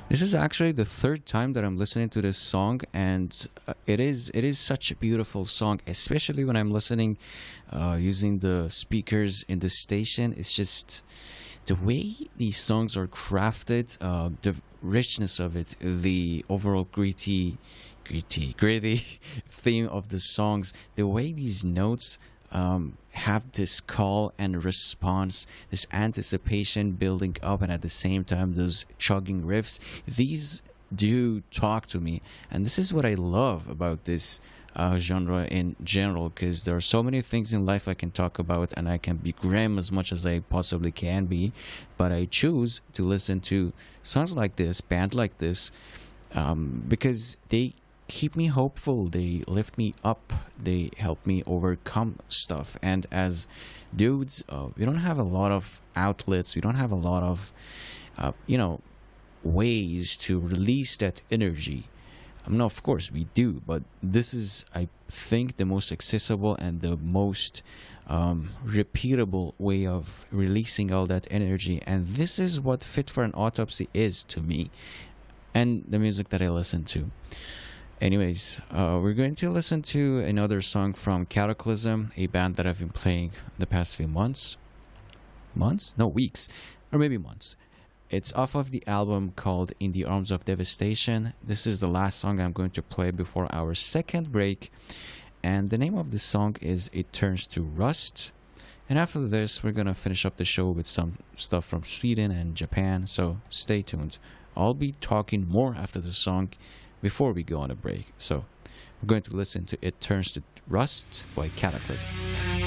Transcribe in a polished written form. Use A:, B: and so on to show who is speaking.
A: This is actually the third time that I'm listening to this song, and it is such a beautiful song, especially when I'm listening using the speakers in the station. It's just the way these songs are crafted, the richness of it, the overall gritty theme of the songs, the way these notes have this call and response, this anticipation building up, and at the same time, those chugging riffs. These do talk to me, and this is what I love about this genre in general, because there are so many things in life I can talk about, and I can be grim as much as I possibly can be, but I choose to listen to songs like this, band like this, because they keep me hopeful, they lift me up, they help me overcome stuff. And as dudes, we don't have a lot of outlets, we don't have a lot of you know ways to release that energy. I mean, of course we do, but this is, I think, the most accessible and the most repeatable way of releasing all that energy. And this is what Fit for an Autopsy is to me, and the music that I listen to. Anyways, we're going to listen to another song from Cataclysm, a band that I've been playing the past few months. Months? No, weeks. Or maybe months. It's off of the album called In the Arms of Devastation. This is the last song I'm going to play before our second break. And the name of the song is It Turns to Rust. And after this, we're going to finish up the show with some stuff from Sweden and Japan. So stay tuned. I'll be talking more after the song before we go on a break. So we're going to listen to It Turns to Rust by Cataclysm.